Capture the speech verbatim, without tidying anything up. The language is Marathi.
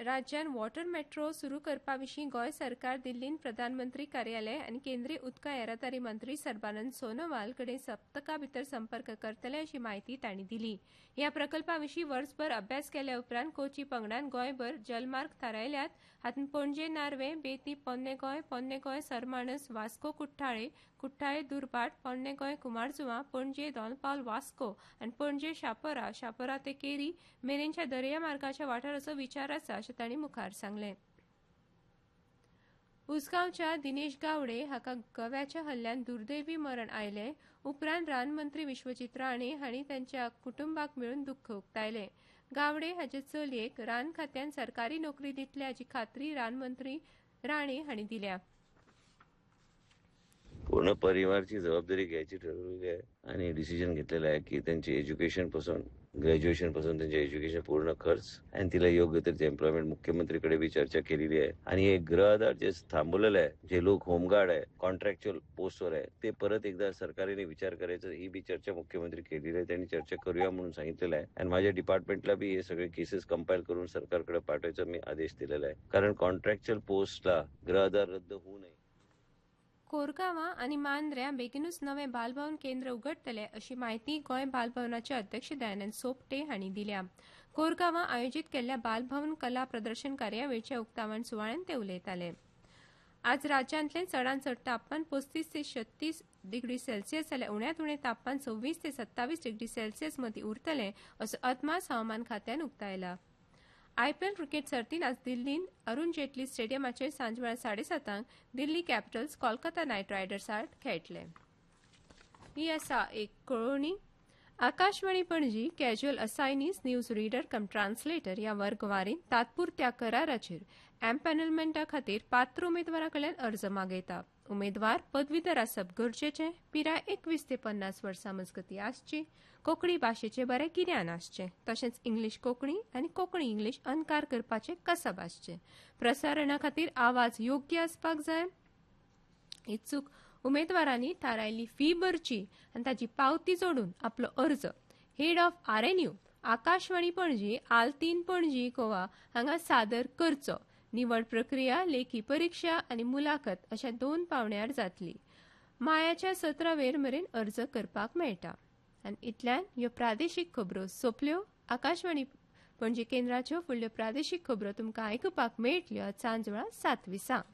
राज्यान वॉटर मेट्रो सुरू करपा विशीं गोंय सरकार दिल्लीन प्रधानमंत्री कार्यालय आनी केंद्रीय उदका येरादारी मंत्री सर्बानंद सोनोवाल कडेन सप्तका भितर संपर्क करतले अशी माहिती तांणी दिली. ह्या प्रकल्पा विशीं वर्सभर अभ्यास केल्या उपरांत कोची पंगडान गोंयभर जलमार्ग थारायल्यात. हातूंत पणजे नार्वे, बेती पोन्ने गोंय, पोन्ने गोंय सरमाणस, वास्को कुठ्ठाळे, कुठ्ठाळे दुर्बाट, पोन्ने गोंय कुमारजुवां, पणजे दोनपावल वास्को आनी पणजे शापोरा, शापोरा ते केरी मेरेनच्या दर्या मार्गाच्या वाठाराचो विचार आसा अशें तांणी मुखार सांगलें. उसगांवच्या दिनेश गावडे हाका गव्याच्या हल्ल्यान दुर्दैवी मरण आयले. उपरांत रानमंत्री विश्वजीत राणे हांणी तांच्या कुटुंबाक मेळून दुख्ख उक्तायलें. गावडे हाचे चलयेक रान खात्यान सरकारी नोकरी दितले हाची खात्री रानमंत्री राणे हांणी दिल्या. पूर्ण परिवारची जबाबदारी घ्यायची ठरवलेली आहे आणि डिसिजन घेतलेलं आहे की त्यांचे एज्युकेशन पासून ग्रॅज्युएशन पासून त्यांचे एज्युकेशन पूर्ण खर्च आणि तिला योग्य तऱ्हेचे एम्प्लॉयमेंट मुख्यमंत्रीकडे बी चर्चा केलेली आहे. आणि हे गृह आधार जे थांबवलेलं आहे, जे लोक होमगार्ड आहे, कॉन्ट्रॅक्च्युअल पोस्टवर आहे, ते परत एकदा सरकारने विचार करायचं ही बी चर्चा मुख्यमंत्री केलेली आहे. त्यांनी चर्चा करूया म्हणून सांगितलेलं आहे. आणि माझ्या डिपार्टमेंटला बी हे सगळे केसेस कंपाईल करून सरकारकडे पाठवायचा मी आदेश दिलेला आहे. कारण कॉन्ट्रॅक्च्युअल पोस्टला गृह आधार रद्द होऊ नये. कोरगांवां आनी मांद्र्या बेगीनूच नवें बालभवन केंद्र उगडटले अशी माहिती गोंय बालभवनाचे अध्यक्ष दयानंद सोपटे हांणी दिल्या. कोरगांवां आयोजीत केल्ल्या बालभवन कला प्रदर्शन कार्यावळीच्या उक्तावण सुवाळ्यान ते उलयताले. आज राज्यांतले चडांत चड तापमान पस्तीस ते छत्तीस डिग्री सेल्सियस जाल्यार उण्यांत उणें तापमान सव्वीस ते सत्तावीस डिग्री सेल्सियस मदीं उरतलें असो अदमास हवामान खात्यान उक्तायला. आयपीएल क्रिकेट सर्तीन आज दिल्लीन अरुण जेटली स्टेडियमाचेर सांजवेळा साडेसातांक Delhi Capitals Kolkata night riders आड खेळटले. ही आसा एक कळोवणी. Akashvani Panaji casual असायनीज news reader cum translator ह्या वर्गवारीन तात्पुरत्या कराराचेर एम्पॅनलमेंटा खातीर पात्र उमेदवारां कडल्यान अर्ज मागयता. उमेदवार पदवीधर आसप गरजेचें, पिराय एकवीस ते पन्नास वर्सां मजगतीं आसची, कोंकणी भाशेचें बरें गिन्यान आसचें, तशेंच इंग्लीश कोंकणी आनी कोंकणी इंग्लीश अनकार करपाचें कसब आसचें. प्रसारणा खातीर आवाज योग्य आसपाक जाय. इत्सूक उमेदवारांनी थारायिल्ली फी भरची आनी ताची पावती जोडून आपलो अर्ज head of RNU Akashvani Panaji आल्तीन पणजी गोवा हांगा सादर करचो. निवड प्रक्रिया लेखी परीक्षा आनी मुलाखत अशा दोन पावण्यार जातली. मायाच्या सतरा वेर मेरेन अर्ज करपाक मेळटा. आनी इतल्यान ह्यो प्रादेशीक खबरो सोंपल्यो. आकाशवाणी पणजी केंद्राच्यो फुडल्यो प्रादेशीक खबरो तुमकां आयकुपाक मेळटल्यो सांजवेळा सात विसां.